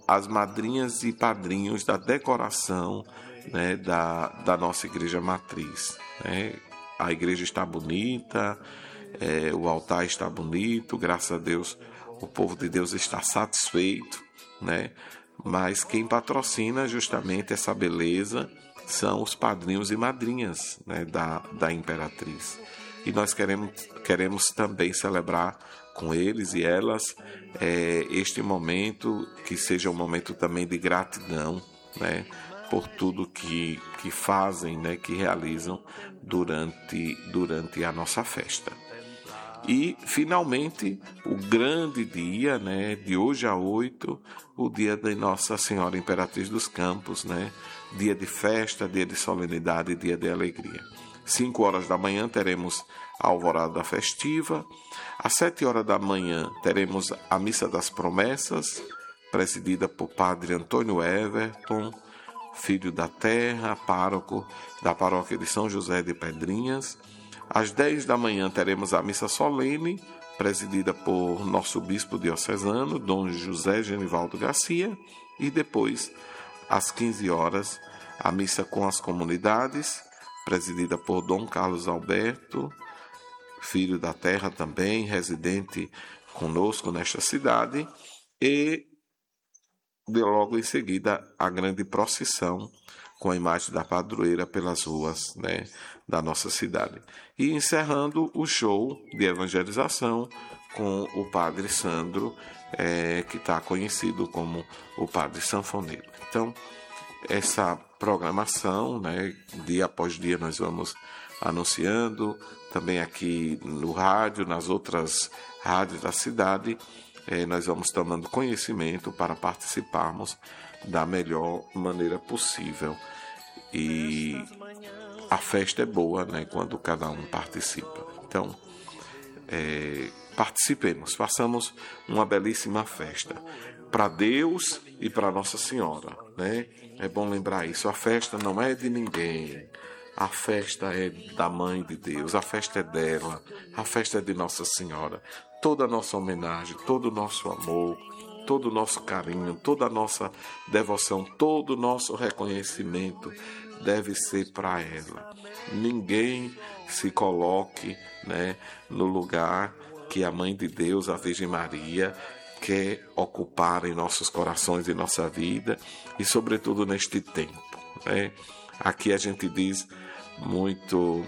as madrinhas e padrinhos da decoração, né, da nossa igreja matriz, né? A igreja está bonita, o altar está bonito, graças a Deus o povo de Deus está satisfeito, né? Mas quem patrocina justamente essa beleza são os padrinhos e madrinhas, né, da Imperatriz. E nós queremos também celebrar com eles e elas este momento, que seja um momento também de gratidão, né, por tudo que fazem, né, que realizam durante a nossa festa. E, finalmente, o grande dia, né, de hoje a 8, o dia da Nossa Senhora Imperatriz dos Campos, né, dia de festa, dia de solenidade, dia de alegria. 5 horas da manhã teremos a alvorada festiva. Às 7 horas da manhã teremos a Missa das Promessas, presidida por Padre Antônio Everton, filho da terra, pároco da paróquia de São José de Pedrinhas. Às 10 da manhã teremos a missa solene, presidida por nosso bispo diocesano, Dom José Genivaldo Garcia, e depois, às 15 horas, a missa com as comunidades, presidida por Dom Carlos Alberto, filho da terra também, residente conosco nesta cidade, e logo em seguida a grande procissão com a imagem da padroeira pelas ruas, né, da nossa cidade. E encerrando o show de evangelização com o Padre Sandro, que está conhecido como o Padre Sanfoneiro. Então, essa programação, né, dia após dia nós vamos anunciando, também aqui no rádio, nas outras rádios da cidade, nós vamos tomando conhecimento para participarmos da melhor maneira possível. E a festa é boa, né, quando cada um participa. Então, participemos, façamos uma belíssima festa para Deus e para Nossa Senhora, né? É bom lembrar isso, a festa não é de ninguém, a festa é da Mãe de Deus, a festa é dela, a festa é de Nossa Senhora. Toda a nossa homenagem, todo o nosso amor, todo o nosso carinho, toda a nossa devoção, todo o nosso reconhecimento deve ser para ela. Ninguém se coloque, né, no lugar que a Mãe de Deus, a Virgem Maria, quer ocupar em nossos corações e nossa vida, e sobretudo neste tempo, né? Aqui a gente diz muito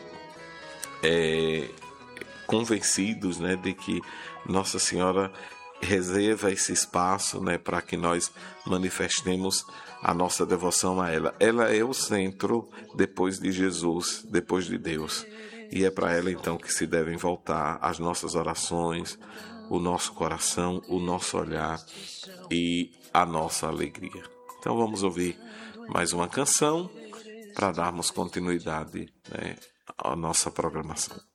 convencidos, né, de que Nossa Senhora reserva esse espaço, né, para que nós manifestemos a nossa devoção a ela. Ela é o centro depois de Jesus, depois de Deus. E é para ela então que se devem voltar as nossas orações, o nosso coração, o nosso olhar e a nossa alegria. Então vamos ouvir mais uma canção para darmos continuidade, né, à nossa programação.